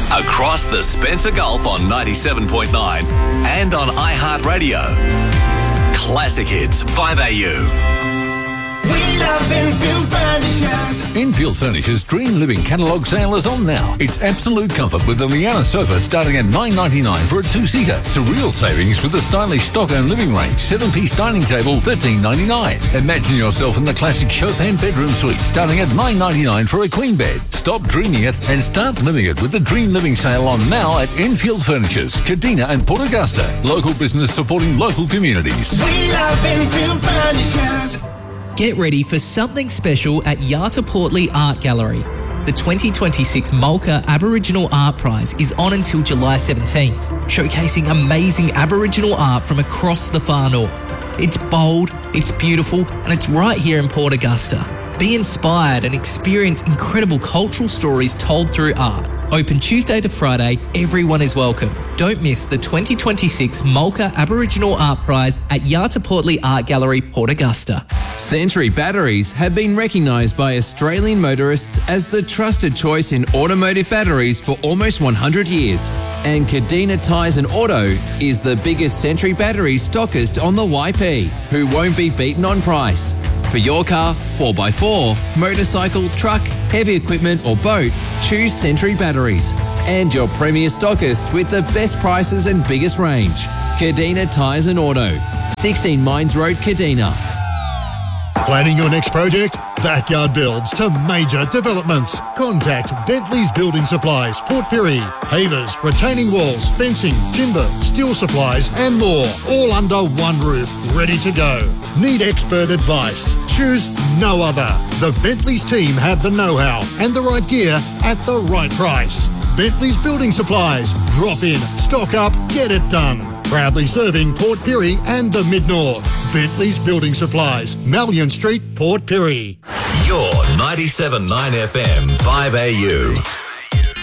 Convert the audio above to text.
across the Spencer Gulf on 97.9 and on iHeartRadio. Classic Hits 5AU. We love Enfield Furnishers. Enfield Furnishers' Dream Living catalogue sale is on now. It's absolute comfort with the Liana sofa starting at $9.99 for a two-seater. Surreal savings with the stylish Stockholm living range 7-piece dining table $13.99. Imagine yourself in the classic Chopin bedroom suite starting at $9.99 for a queen bed. Stop dreaming it and start living it with the Dream Living sale on now at Enfield Furnishers, Kadina and Port Augusta. Local business supporting local communities. We love Enfield Furnishers. Get ready for something special at Yata Portley Art Gallery. The 2026 Mulca Aboriginal Art Prize is on until July 17th, showcasing amazing Aboriginal art from across the far north. It's bold, it's beautiful, and it's right here in Port Augusta. Be inspired and experience incredible cultural stories told through art. Open Tuesday to Friday, everyone is welcome. Don't miss the 2026 Mulca Aboriginal Art Prize at Yata Portley Art Gallery, Port Augusta. Century Batteries have been recognised by Australian motorists as the trusted choice in automotive batteries for almost 100 years. And Kadina Tyres and Auto is the biggest Century Batteries stockist on the YP, who won't be beaten on price. For your car, 4x4, motorcycle, truck, heavy equipment or boat, choose Century Batteries. And your premier stockist with the best prices and biggest range. Kadina Tyres and Auto, 16 Mines Road, Kadina. Planning your next project? Backyard Builds to major developments. Contact Bentley's Building Supplies, Port Pirie. Pavers, retaining walls, fencing, timber, steel supplies and more. All under one roof, ready to go. Need expert advice? Choose no other. The Bentley's team have the know-how and the right gear at the right price. Bentley's Building Supplies. Drop in, stock up, get it done. Proudly serving Port Pirie and the Mid-North. Bentley's Building Supplies, Malyon Street, Port Pirie. Your 97.9 FM 5AU.